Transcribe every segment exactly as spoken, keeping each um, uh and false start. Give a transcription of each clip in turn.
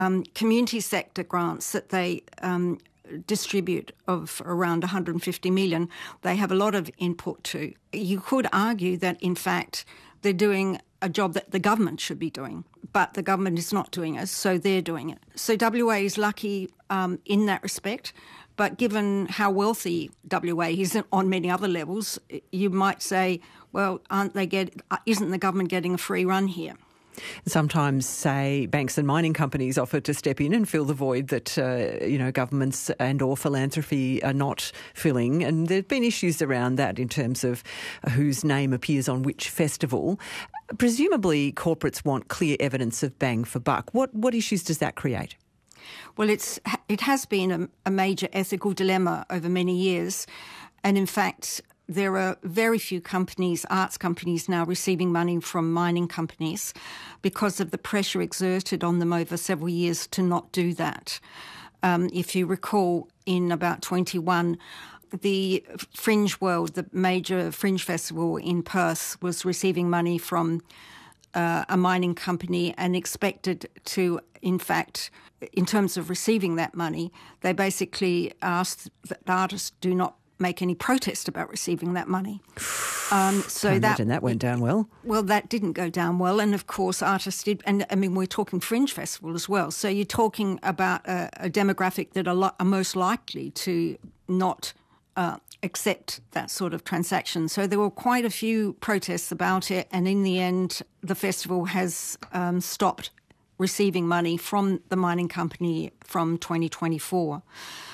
um, community sector grants that they um, distribute of around one hundred fifty million, they have a lot of input to. You could argue that, in fact, they're doing a job that the government should be doing, but the government is not doing it, so they're doing it. So W A is lucky um, in that respect, but given how wealthy W A is on many other levels, you might say, well, aren't they get? Isn't the government getting a free run here? Sometimes, say, banks and mining companies offer to step in and fill the void that, uh, you know, governments and or philanthropy are not filling. And there have been issues around that in terms of whose name appears on which festival. Presumably, corporates want clear evidence of bang for buck. What what issues does that create? Well, it's it has been a, a major ethical dilemma over many years. And in fact, there are very few companies, arts companies now receiving money from mining companies because of the pressure exerted on them over several years to not do that. Um, if you recall, in about twenty-one, the Fringe World, the major fringe festival in Perth, was receiving money from uh, a mining company and expected to, in fact, in terms of receiving that money, they basically asked that artists do not make any protest about receiving that money. Um, so I that imagine that went down well. Well, that didn't go down well, and of course, artists did. And I mean, we're talking Fringe Festival as well. So you're talking about a, a demographic that are, lo- are most likely to not uh, accept that sort of transaction. So there were quite a few protests about it, and in the end, the festival has um, stopped receiving money from the mining company from twenty twenty-four.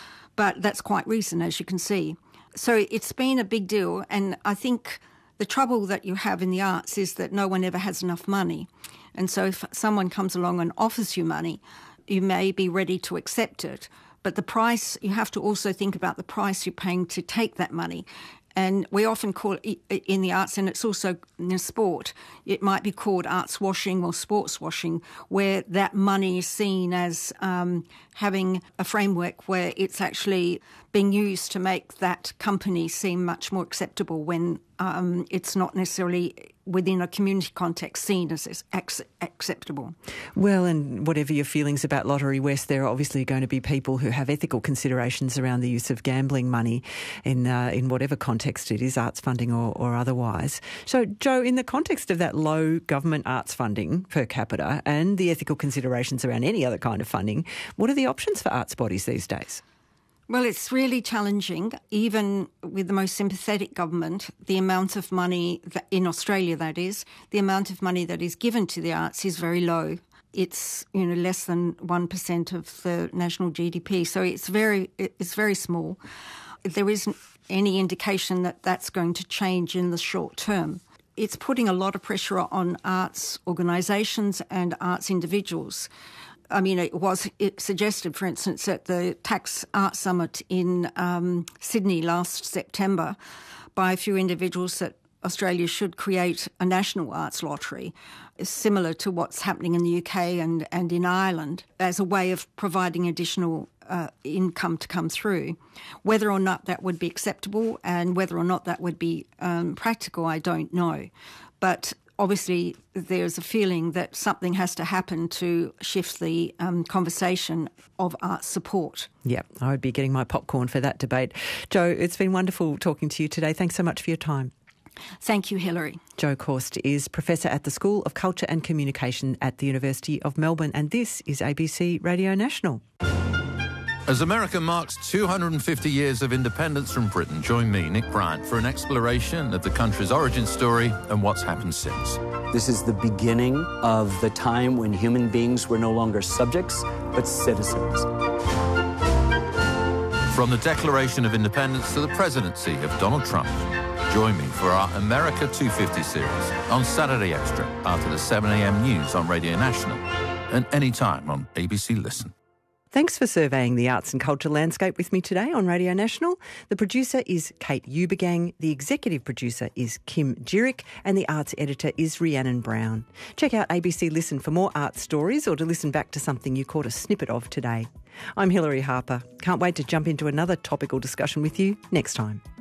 But that's quite recent, as you can see. So it's been a big deal, and I think the trouble that you have in the arts is that no one ever has enough money. And so if someone comes along and offers you money, you may be ready to accept it. But the price, you have to also think about the price you're paying to take that money. And we often call it in the arts, and it's also in the sport, it might be called arts washing or sports washing, where that money is seen as um, having a framework where it's actually being used to make that company seem much more acceptable when um, it's not necessarily within a community context seen as ac- acceptable. Well, and whatever your feelings about Lottery West, there are obviously going to be people who have ethical considerations around the use of gambling money in uh, in whatever context it is, arts funding or, or otherwise. So, Jo, in the context of that low government arts funding per capita and the ethical considerations around any other kind of funding, what are the options for arts bodies these days? Well, it's really challenging, even with the most sympathetic government. The amount of money, that, in Australia that is, the amount of money that is given to the arts is very low. It's, you know, less than one percent of the national G D P, so it's very, it's very small. There isn't any indication that that's going to change in the short term. It's putting a lot of pressure on arts organisations and arts individuals. I mean, it was it suggested, for instance, at the Tax Art Summit in um, Sydney last September by a few individuals that Australia should create a national arts lottery, similar to what's happening in the U K and, and in Ireland, as a way of providing additional uh, income to come through. Whether or not that would be acceptable and whether or not that would be um, practical, I don't know. But obviously, there's a feeling that something has to happen to shift the um, conversation of arts support. Yeah, I would be getting my popcorn for that debate. Jo, it's been wonderful talking to you today. Thanks so much for your time. Thank you, Hilary. Jo Korst is Professor at the School of Culture and Communication at the University of Melbourne, and this is A B C Radio National. As America marks two hundred fifty years of independence from Britain, join me, Nick Bryant, for an exploration of the country's origin story and what's happened since. This is the beginning of the time when human beings were no longer subjects, but citizens. From the Declaration of Independence to the presidency of Donald Trump. Join me for our America two fifty series on Saturday Extra after the seven a.m. news on Radio National and anytime on A B C Listen. Thanks for surveying the arts and culture landscape with me today on Radio National. The producer is Kate Ubergang, the executive producer is Kim Jirick, and the arts editor is Rhiannon Brown. Check out A B C Listen for more art stories or to listen back to something you caught a snippet of today. I'm Hilary Harper. Can't wait to jump into another topical discussion with you next time.